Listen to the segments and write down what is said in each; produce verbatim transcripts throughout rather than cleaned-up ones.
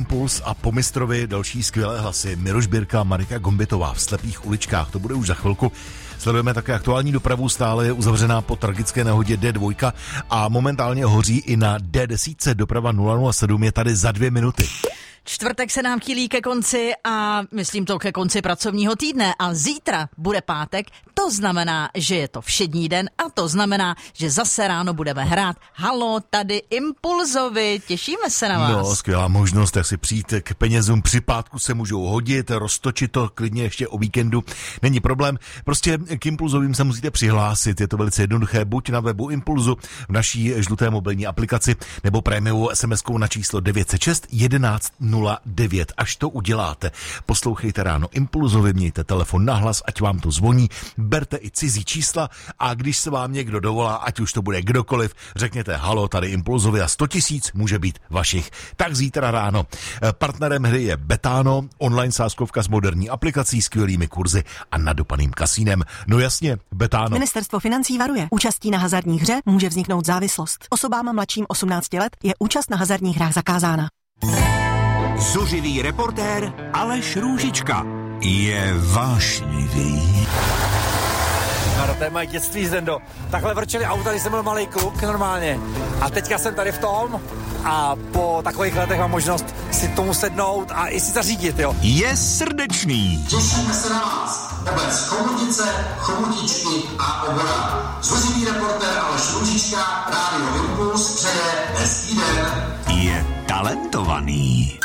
Impuls a po mistrovi další skvělé hlasy. Miroš Birka, Marika Gombitová v Slepých uličkách. To bude už za chvilku. Sledujeme také aktuální dopravu, stále je uzavřená po tragické nehodě D dva a momentálně hoří i na D deset. Doprava nula nula sedm je tady za dvě minuty. Čtvrtek se nám chýlí ke konci a myslím to ke konci pracovního týdne a zítra bude pátek, to znamená, že je to všední den a to znamená, že zase ráno budeme hrát Halo, tady Impulzovi, těšíme se na vás. No, skvělá možnost, jak si přijít k penězům při pátku se můžou hodit, roztočit to klidně ještě o víkendu, není problém, prostě k Impulzovým se musíte přihlásit, je to velice jednoduché, buď na webu Impulzu, v naší žluté mobilní aplikaci, nebo prémiovou es em eskou na číslo devět set šest jedenáct nula devět. Až to uděláte, poslouchejte ráno Impulzovi, mějte telefon nahlas, ať vám to zvoní, berte i cizí čísla a když se vám někdo dovolá, ať už to bude kdokoliv, řekněte halo, tady Impulzovi a sto tisíc může být vašich. Tak zítra ráno. Partnerem hry je Betano, online sázkovka s moderní aplikací, skvělými kurzy a nadopaným kasínem. No jasně, Betano. Ministerstvo financí varuje. Účastí na hazardní hře může vzniknout závislost. Osobám mladším osmnácti let je účast na hazardních hrách zakázána. Zuřivý reportér Aleš Růžička je vášnivý. No, to je moje dětství, Zendo. Takhle vrčeli auta, když jsem byl malej kluk, normálně. A teďka jsem tady v tom a po takových letech mám možnost si tomu sednout a i si zařídit, jo. Je srdečný. Těšíme se na vás. Obec Chomutice, Chomutíčky a Obora. Zuřivý reportér Aleš Růžička, Rádio Impuls přeje hezký den. Je talentovaný.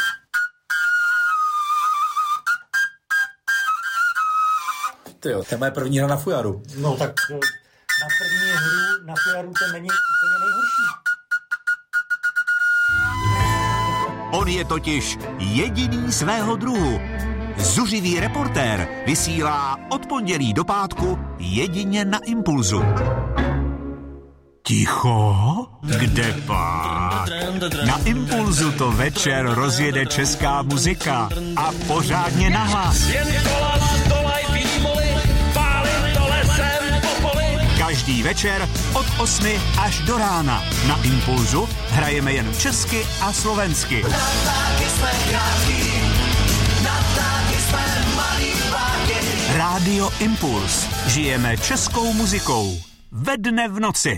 Ty jo, to je moje první hra na fujaru. No tak na první hru na fujaru to není úplně nejhorší. On je totiž jediný svého druhu. Zuřivý reportér vysílá od pondělí do pátku jedině na Impulzu. Ticho? Kde pak? Na Impulzu to večer rozjede česká muzika a pořádně nahlas. Každý večer od osmi až do rána. Na Impulzu hrajeme jen česky a slovensky. Rádio Impuls. Žijeme českou muzikou. Ve dne v noci.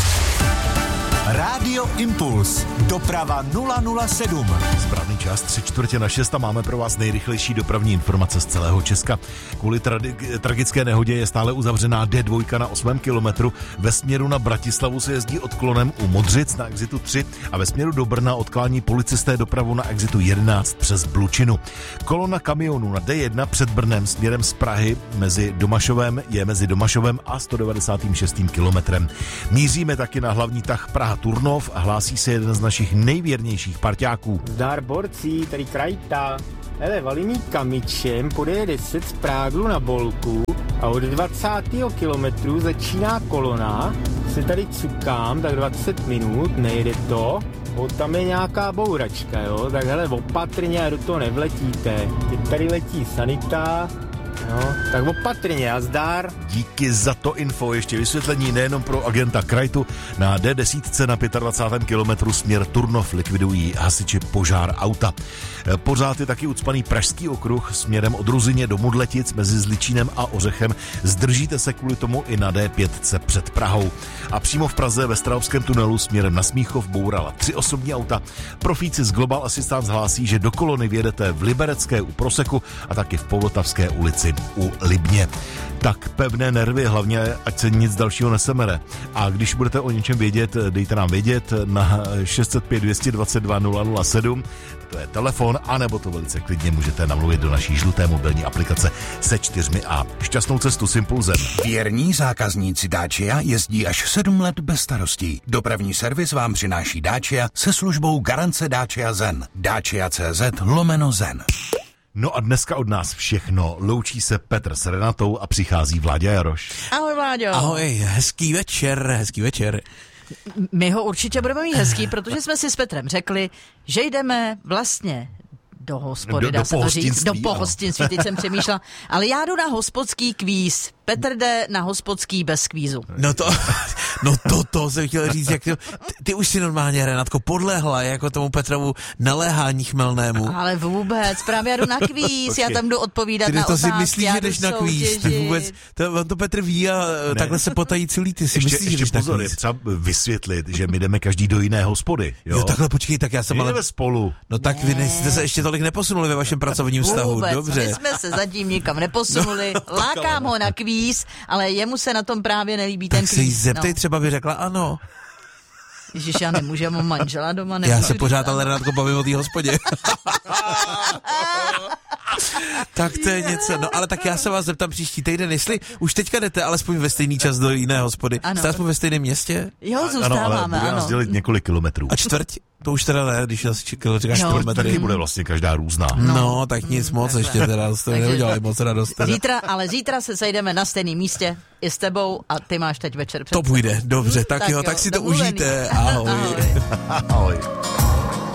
Rádio Impuls. Doprava nula nula sedm. Správný čas, tři čtvrtě na šest a máme pro vás nejrychlejší dopravní informace z celého Česka. Kvůli tra- tragické nehodě je stále uzavřená D dva na osmém kilometru. Ve směru na Bratislavu se jezdí odklonem u Modřic na exitu tři a ve směru do Brna odklání policisté dopravu na exitu jedenáct přes Blučinu. Kolona kamionů na D jedna před Brnem směrem z Prahy mezi Domašovem je mezi Domašovem a sto devadesát šest kilometrem. Míříme taky na hlavní tah Praha Turnov a hlásí se jeden z našich nejvěrnějších parťáků. Zdar borci, tady Krajta. Hele, valím kamičem, podejde deset z Práglu na Bolku a od dvacátého kilometru začíná kolona. Se tady cukám, tak dvacet minut, nejde to. Bo tam je nějaká bouračka, jo, tak hele, opatrně a do toho nevletíte. Teď tady letí sanita. No, tak opatrně a zdar. Díky za to info, ještě vysvětlení nejenom pro agenta Krajtu. Na D deset na dvacátém pátém kilometru směr Turnov likvidují hasiči požár auta. Pořád je taky ucpaný Pražský okruh směrem od Ruzyně do Mudletic mezi Zličínem a Ořechem. Zdržíte se kvůli tomu i na D pět před Prahou. A přímo v Praze ve Strahovském tunelu směrem na Smíchov bourala tři osobní auta. Profíci z Global Assistance hlásí, že do kolony vjedete v Liberecké u Proseku a taky v Povltavské ulici u Libně. Tak pevné nervy, hlavně ať se nic dalšího nesemere. A když budete o něčem vědět, dejte nám vědět na šest set pět dvě dva dva nula nula sedm, to je telefon, anebo to velice klidně můžete namluvit do naší žluté mobilní aplikace se čtyřmi A. Šťastnou cestu s Impulzem. Věrní zákazníci Dacia jezdí až sedm let bez starostí. Dopravní servis vám přináší Dacia se službou garance Dacia Zen. Dacia tečka cé zet lomeno Zen. No a dneska od nás všechno. Loučí se Petr s Renatou a přichází Vláďa Jaroš. Ahoj, Vláďo. Ahoj, hezký večer, hezký večer. My ho určitě budeme mít hezký, protože jsme si s Petrem řekli, že jdeme vlastně do hospody, do, dá do se to říct, do pohostinství, teď jsem přemýšlela, ale já jdu na hospodský kvíz. Petr jde na hospodský bez kvízu. No to, No toto jsem chtěl říct, jak ty, ty už si normálně, Renátko, podlehla jako tomu Petrovu naléhání chmelnému. Ale vůbec, právě já jdu na kvíz, já tam jdu odpovídat ty na to otázky. Si myslíš, že jdeš na kvíz, ty vůbec, to, on to Petr ví a ne. Takhle se potají celý, ty si ještě, myslíš, ještě že jdeš pozor, na kvíz. je třeba vysvětlit, že my jdeme každý do jiné hospody. Jo, jo takhle počkej, tak já jsem my ale... jdeme spolu. No tak ne. Vy jste se ještě tolik neposunuli ve vašem pracovním vztahu, vůbec, dobře. My jsme se zatím nikam neposunuli, no, lákám ho na kvíz, ale jemu se na tom právě nelíbí tak ten kvíz. Tak se jí zeptej, no. Třeba by řekla ano. Ježiš, já nemůžu, já mám manžela doma. Já se pořád ale Renátko bavím o té hospodě. Tak to je něco, no ale tak já se vás zeptám příští týden, jestli už teďka jdete alespoň ve stejný čas do jiné hospody. Ano. Jste aspoň ve stejném městě? Jo, zůstáváme, ano. Ale bude nás dělit několik kilometrů. A čtvrť? To už teda ne, když asi čekal, říkáš no, kilometry. Taky bude vlastně každá různá. No, no tak nic moc takhle. Ještě teda, jste neudělali moc radost. Teda. Zítra, ale zítra se sejdeme na stejném místě i s tebou a ty máš teď večer před. To půjde, dobře, tak, tak jo, tak si to domluvený. užijte. Ahoj. Ahoj. Ahoj.